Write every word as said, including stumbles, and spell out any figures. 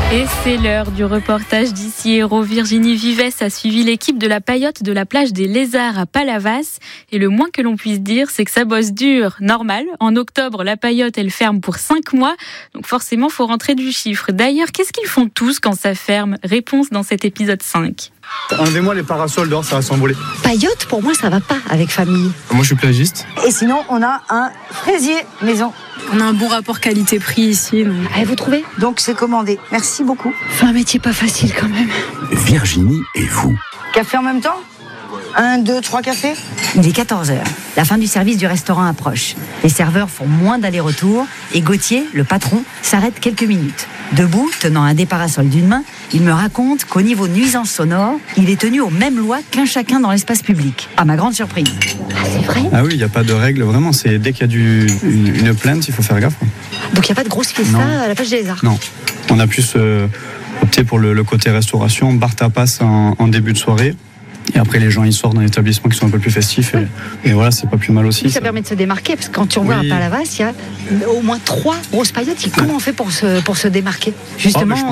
Et c'est l'heure du reportage d'Ici Hérault. Virginie Vivès a suivi l'équipe de la paillote de la plage des Lézards à Palavas. Et le moins que l'on puisse dire, c'est que ça bosse dur. Normal, en octobre, la paillote, elle ferme pour cinq mois. Donc forcément, faut rentrer du chiffre. D'ailleurs, qu'est-ce qu'ils font tous quand ça ferme ? Réponse dans cet épisode cinq. Enlevez-moi les parasols dehors, ça va s'envoler. Paillote, pour moi, ça va pas avec famille. Moi, je suis plagiste. Et sinon, on a un fraisier maison. On a un bon rapport qualité-prix ici. Donc... Allez, vous trouvez ? Donc, c'est commandé. Merci beaucoup. C'est un métier pas facile quand même. Virginie et vous. Café en même temps ? Un, deux, trois cafés ? Il est quatorze heures. La fin du service du restaurant approche. Les serveurs font moins d'allers-retours et Gauthier, le patron, s'arrête quelques minutes. Debout, tenant un des parasols d'une main, il me raconte qu'au niveau nuisance sonore, il est tenu aux mêmes lois qu'un chacun dans l'espace public. À ma grande surprise. Ah, c'est vrai ? Ah oui, il n'y a pas de règle, vraiment. C'est dès qu'il y a du, une, une plainte, il faut faire gaffe. Donc il n'y a pas de grosse fiesta Non. à la plage des Lézards ? Non. On a plus euh, opté pour le, le côté restauration, bar tapas en, en début de soirée. Et après, les gens, ils sortent dans les établissements qui sont un peu plus festifs. Et, et voilà, c'est pas plus mal aussi. Ça, ça permet de se démarquer, parce que quand tu Oui. revois à Palavas, il y a au moins trois grosses paillotes. Comment on fait pour se, pour se démarquer, justement? Oh,